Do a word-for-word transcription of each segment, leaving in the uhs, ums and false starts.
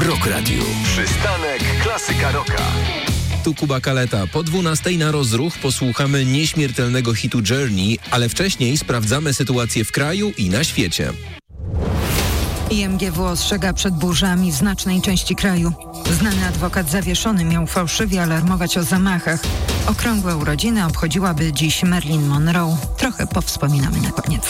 Rock Radio. Przystanek Klasyka Rocka. Tu Kuba Kaleta. Po dwunastej na rozruch posłuchamy nieśmiertelnego hitu Journey, ale wcześniej sprawdzamy sytuację w kraju i na świecie. I M G W ostrzega przed burzami w znacznej części kraju. Znany adwokat zawieszony miał fałszywie alarmować o zamachach. Okrągłe urodziny obchodziłaby dziś Marilyn Monroe. Trochę powspominamy na koniec.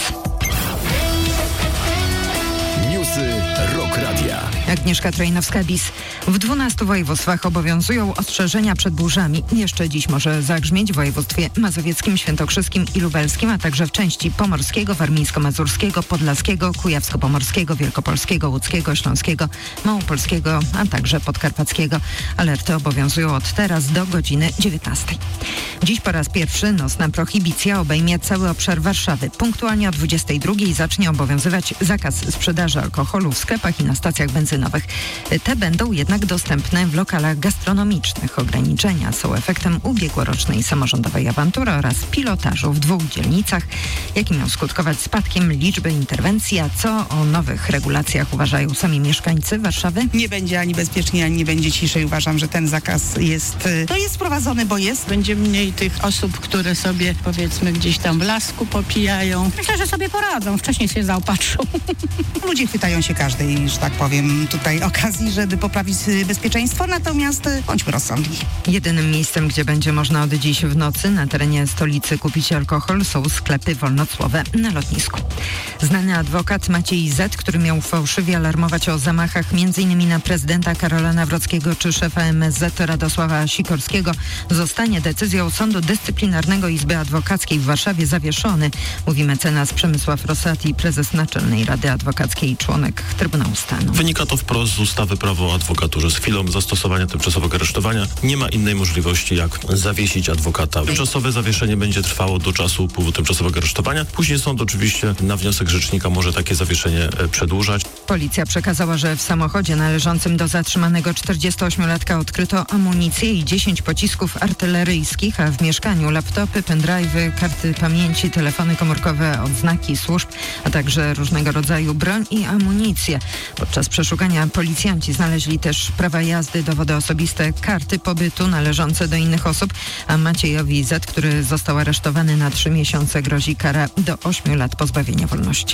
Newsy Rock Radia. Agnieszka Trojnowska-Bis. W dwunastu województwach obowiązują ostrzeżenia przed burzami. Jeszcze dziś może zagrzmieć w województwie mazowieckim, świętokrzyskim i lubelskim, a także w części pomorskiego, warmińsko-mazurskiego, podlaskiego, kujawsko-pomorskiego, wielkopolskiego, łódzkiego, śląskiego, małopolskiego, a także podkarpackiego. Alerty obowiązują od teraz do godziny dziewiętnastej. Dziś po raz pierwszy nocna prohibicja obejmie cały obszar Warszawy. Punktualnie o dwudziestej drugiej zacznie obowiązywać zakaz sprzedaży alkoholu w sklepach i na stacjach benzynowych. Te będą jednak dostępne w lokalach gastronomicznych. Ograniczenia są efektem ubiegłorocznej samorządowej awantury oraz pilotażu w dwóch dzielnicach, jaki miał skutkować spadkiem liczby interwencji. A co o nowych regulacjach uważają sami mieszkańcy Warszawy? Nie będzie ani bezpiecznie, ani nie będzie ciszej. Uważam, że ten zakaz jest, to jest wprowadzony, bo jest. Będzie mniej tych osób, które sobie, powiedzmy, gdzieś tam w lasku popijają. Myślę, że sobie poradzą. Wcześniej się zaopatrzą. Ludzie chwytają się każdej, że tak powiem, tutaj okazji, żeby poprawić bezpieczeństwo, natomiast bądźmy rozsądni. Jedynym miejscem, gdzie będzie można od dziś w nocy na terenie stolicy kupić alkohol, są sklepy wolnocłowe na lotnisku. Znany adwokat Maciej Z., który miał fałszywie alarmować o zamachach m.in. na prezydenta Karola Nawrockiego czy szefa M S Z Radosława Sikorskiego, zostanie decyzją Sądu Dyscyplinarnego Izby Adwokackiej w Warszawie zawieszony, mówi mecenas Przemysław Rosati, prezes Naczelnej Rady Adwokackiej i członek Trybunału Stanu. Wynika to wprost z ustawy Prawo o adwokaturze. Z chwilą zastosowania tymczasowego aresztowania nie ma innej możliwości, jak zawiesić adwokata. Tymczasowe zawieszenie będzie trwało do czasu upływu tymczasowego aresztowania. Później sąd oczywiście na wniosek rzecznika może takie zawieszenie przedłużać. Policja przekazała, że w samochodzie należącym do zatrzymanego czterdziestoośmiolatka odkryto amunicję i dziesięć pocisków artyleryjskich, a w mieszkaniu laptopy, pendrive'y, karty pamięci, telefony komórkowe, odznaki służb, a także różnego rodzaju broń i amunicję. Podczas przeszukania policjanci znaleźli też prawa jazdy, dowody osobiste, karty pobytu należące do innych osób, a Maciejowi Z., który został aresztowany na trzy miesiące, grozi kara do ośmiu lat pozbawienia wolności.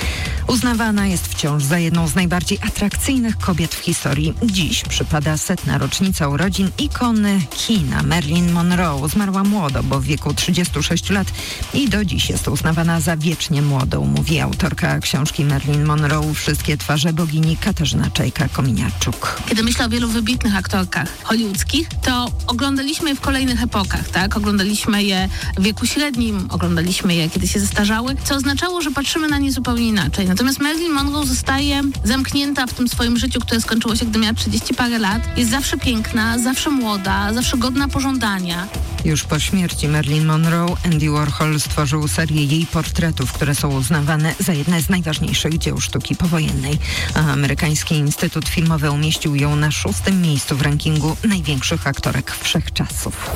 Uznawana jest wciąż za jedną z najbardziej atrakcyjnych kobiet w historii. Dziś przypada setna rocznica urodzin ikony kina Marilyn Monroe. Zmarła młodo, bo w wieku trzydziestu sześciu lat i do dziś jest uznawana za wiecznie młodą, mówi autorka książki Marilyn Monroe Wszystkie twarze bogini Katarzyna Czajka-Kominiarczuk. Kiedy myślę o wielu wybitnych aktorkach hollywoodzkich, to oglądaliśmy je w kolejnych epokach, tak? Oglądaliśmy je w wieku średnim, oglądaliśmy je, kiedy się zestarzały, co oznaczało, że patrzymy na nie zupełnie inaczej. Natomiast Marilyn Monroe zostaje zamknięta w tym swoim życiu, które skończyło się, gdy miała trzydzieści parę lat. Jest zawsze piękna, zawsze młoda, zawsze godna pożądania. Już po śmierci Marilyn Monroe Andy Warhol stworzył serię jej portretów, które są uznawane za jedne z najważniejszych dzieł sztuki powojennej, a amerykański Instytut Filmowy umieścił ją na szóstym miejscu w rankingu największych aktorek wszechczasów.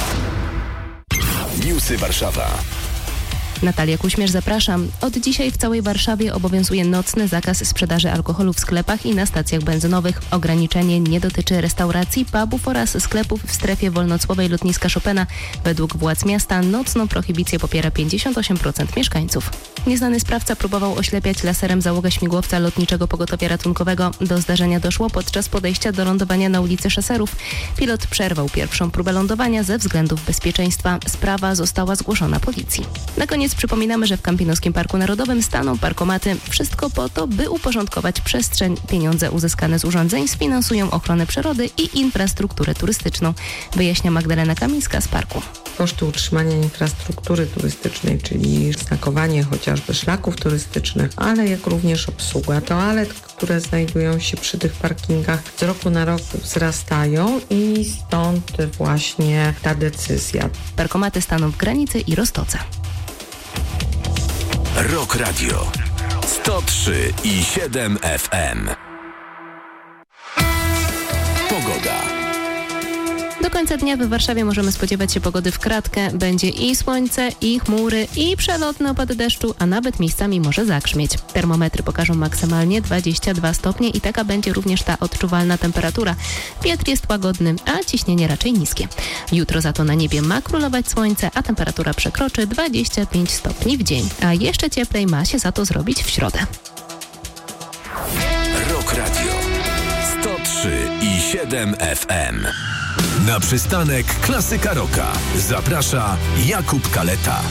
Newsy Warszawa. Natalia Kuśmierz, zapraszam. Od dzisiaj w całej Warszawie obowiązuje nocny zakaz sprzedaży alkoholu w sklepach i na stacjach benzynowych. Ograniczenie nie dotyczy restauracji, pubów oraz sklepów w strefie wolnocłowej lotniska Chopina. Według władz miasta nocną prohibicję popiera pięćdziesiąt osiem procent mieszkańców. Nieznany sprawca próbował oślepiać laserem załogę śmigłowca lotniczego pogotowia ratunkowego. Do zdarzenia doszło podczas podejścia do lądowania na ulicy Szaserów. Pilot przerwał pierwszą próbę lądowania ze względów bezpieczeństwa. Sprawa została zgłoszona policji. Na koniec przypominamy, że w Kampinoskim Parku Narodowym staną parkomaty. Wszystko po to, by uporządkować przestrzeń. Pieniądze uzyskane z urządzeń sfinansują ochronę przyrody i infrastrukturę turystyczną, wyjaśnia Magdalena Kamińska z parku. Koszty utrzymania infrastruktury turystycznej, czyli znakowanie chociażby szlaków turystycznych, ale jak również obsługa toalet, które znajdują się przy tych parkingach, z roku na rok wzrastają i stąd właśnie ta decyzja. Parkomaty staną w Granicy i Roztoce. Rock Radio sto trzy i siedem F M. Pogoda. Do końca dnia w Warszawie możemy spodziewać się pogody w kratkę. Będzie i słońce, i chmury, i przelotne opady deszczu, a nawet miejscami może zagrzmieć. Termometry pokażą maksymalnie dwadzieścia dwa stopnie i taka będzie również ta odczuwalna temperatura. Wiatr jest łagodny, a ciśnienie raczej niskie. Jutro za to na niebie ma królować słońce, a temperatura przekroczy dwadzieścia pięć stopni w dzień. A jeszcze cieplej ma się za to zrobić w środę. Rock Radio sto trzy i siedem F M. Na przystanek Klasyka Rocka zaprasza Jakub Kaleta.